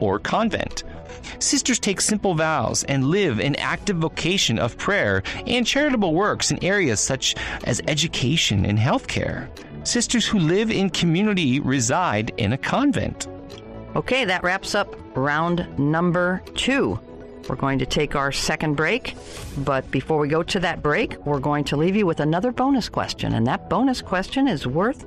or convent. Sisters take simple vows and live an active vocation of prayer and charitable works in areas such as education and healthcare. Sisters who live in community reside in a convent. Okay, that wraps up round number 2. We're going to take our second break, but before we go to that break, we're going to leave you with another bonus question, and that bonus question is worth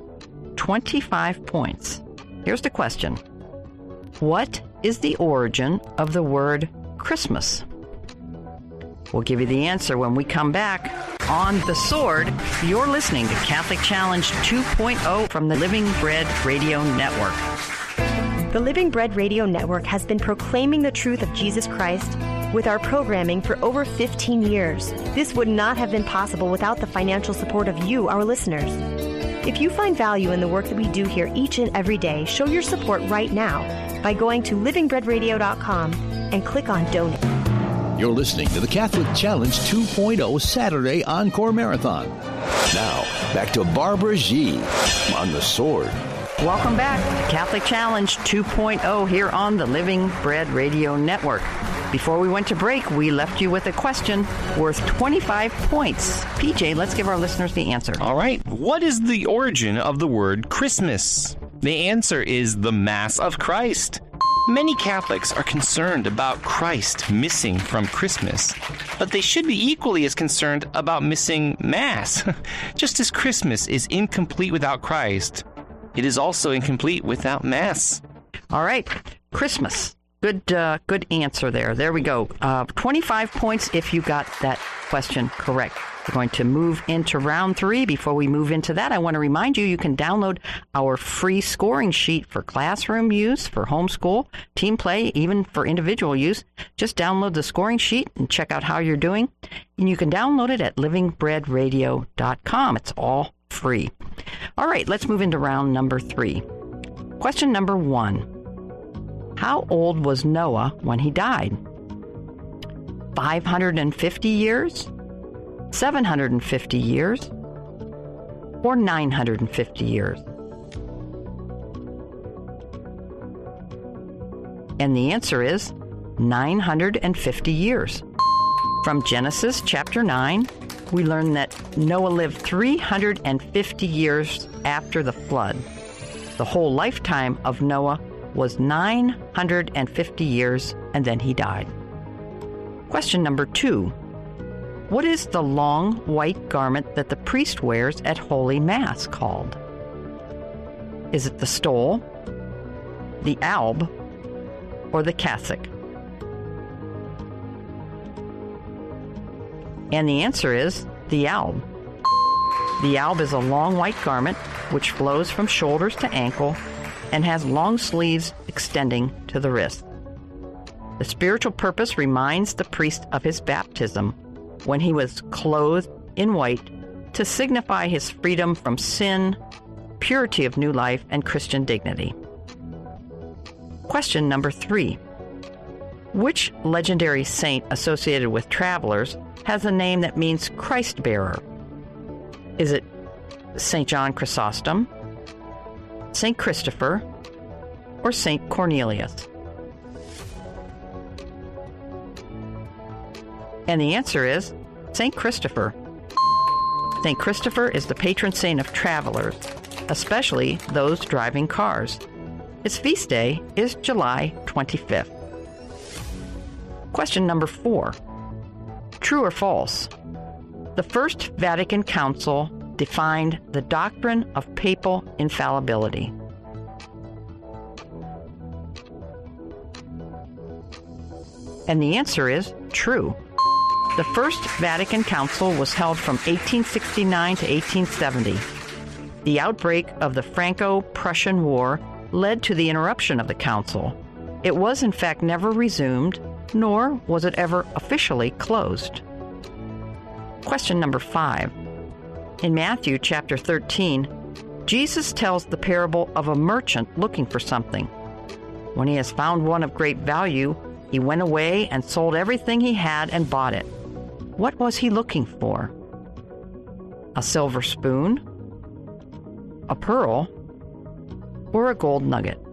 25 points. Here's the question. What is the origin of the word Christmas? We'll give you the answer when we come back on The Sword. You're listening to Catholic Challenge 2.0 from the Living Bread Radio Network. The Living Bread Radio Network has been proclaiming the truth of Jesus Christ with our programming for over 15 years. This would not have been possible without the financial support of you, our listeners. If you find value in the work that we do here each and every day, show your support right now by going to livingbreadradio.com and click on Donate. You're listening to the Catholic Challenge 2.0 Saturday Encore Marathon. Now, back to Barbara G. on The Sword. Welcome back to Catholic Challenge 2.0 here on the Living Bread Radio Network. Before we went to break, we left you with a question worth 25 points. PJ, let's give our listeners the answer. All right. What is the origin of the word Christmas? The answer is the Mass of Christ. Many Catholics are concerned about Christ missing from Christmas, but they should be equally as concerned about missing Mass. Just as Christmas is incomplete without Christ, it is also incomplete without Mass. All right. Christmas. Good answer there. There we go. 25 points if you got that question correct. We're going to move into round 3. Before we move into that, I want to remind you, you can download our free scoring sheet for classroom use, for homeschool, team play, even for individual use. Just download the scoring sheet and check out how you're doing. And you can download it at livingbreadradio.com. It's all free. All right, let's move into round number 3. Question number 1. How old was Noah when he died? 550 years, 750 years, or 950 years? And the answer is 950 years. From Genesis chapter 9, we learn that Noah lived 350 years after the flood. The whole lifetime of Noah was 950 years, and then he died. Question number 2. What is the long white garment that the priest wears at Holy Mass called? Is it the stole, the alb, or the cassock? And the answer is the alb. The alb is a long white garment which flows from shoulders to ankle and has long sleeves extending to the wrist. The spiritual purpose reminds the priest of his baptism when he was clothed in white to signify his freedom from sin, purity of new life, and Christian dignity. Question number 3. Which legendary saint associated with travelers has a name that means Christ bearer? Is it St. John Chrysostom, St. Christopher, or St. Cornelius? And the answer is St. Christopher. St. Christopher is the patron saint of travelers, especially those driving cars. His feast day is July 25th. Question number 4. True or false? The First Vatican Council defined the doctrine of papal infallibility. And the answer is true. The First Vatican Council was held from 1869 to 1870. The outbreak of the Franco-Prussian War led to the interruption of the council. It was, in fact, never resumed, nor was it ever officially closed. Question number 5. In Matthew chapter 13, Jesus tells the parable of a merchant looking for something. When he has found one of great value, he went away and sold everything he had and bought it. What was he looking for? A silver spoon, a pearl, or a gold nugget?